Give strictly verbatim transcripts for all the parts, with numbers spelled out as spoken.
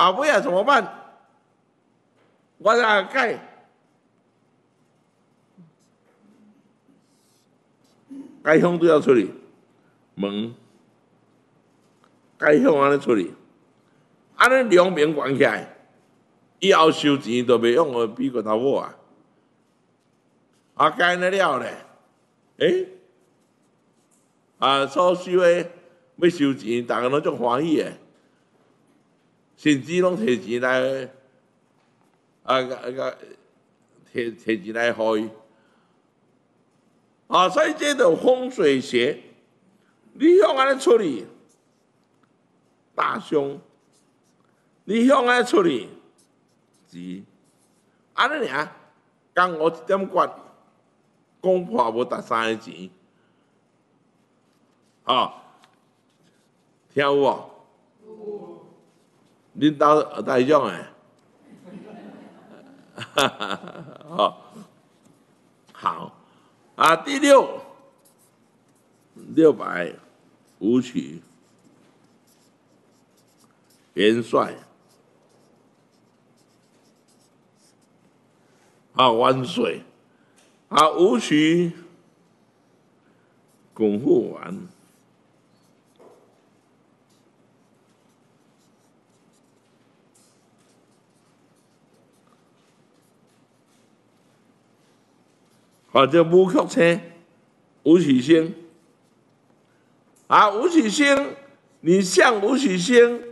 啊，尾啊怎么办？我来改，改向都要处理，门改向安尼处理，安尼两边关起来，以后收钱就袂用个比个头某啊，啊改了了咧，诶、啊所收诶要收钱，逐个拢足欢喜诶，甚至拢摕钱来。啊啊啊！摕摕钱来互伊，啊，所以这种风水学，你向安尼处理大凶，你向安尼处理吉，安尼尔，共我一点关，讲破无值三个钱，啊，听有无？有。恁兜大种诶。好，好啊，第六六百武曲元帅啊，万岁啊，武曲巩护完。或者武曲星、武曲星啊，武曲星，你像武曲星，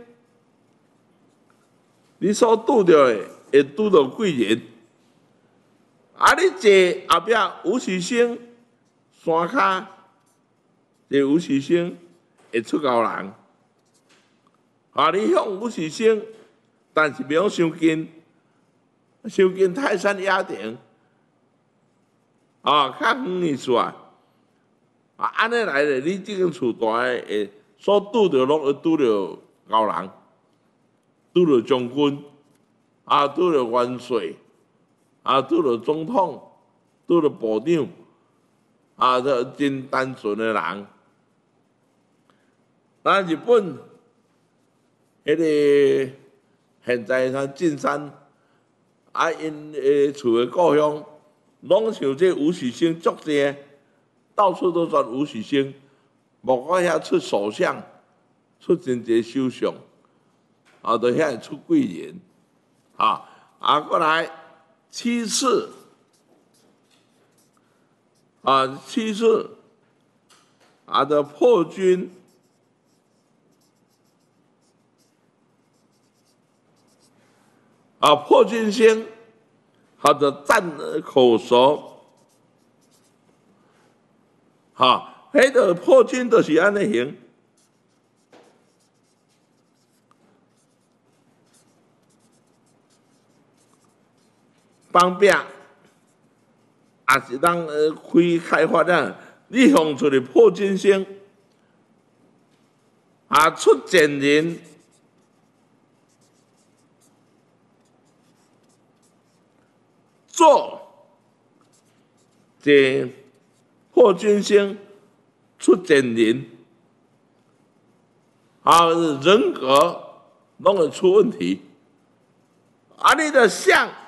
你所拄到的会拄到贵人，啊，你坐后壁武曲星山骹，坐武曲星会出高人，啊，你向武曲星，但是袂用伤近，伤近泰山压顶。啊，较远意思啊！啊，安尼来咧，你即间厝大诶，会所拄着拢会拄着高人，拄着将军，啊，拄着元帅，啊，拄着总统，拄着部长，啊，这真单纯诶人。咱日本迄个现在像进山，啊，因诶厝诶故乡。拢像这武曲星足济，到处都传武曲星，莫讲遐出首相，出真济首相，啊，都遐出贵人，啊，啊，过来七次，啊，七次，啊的破军，啊，破军星。他的战口熟，哈，迄个破军就是安尼行，帮柄，也是当呃开开发啊，你放出去破军星，啊出贱人。做这破军星出贱人，啊，人格拢会出问题。啊，你的相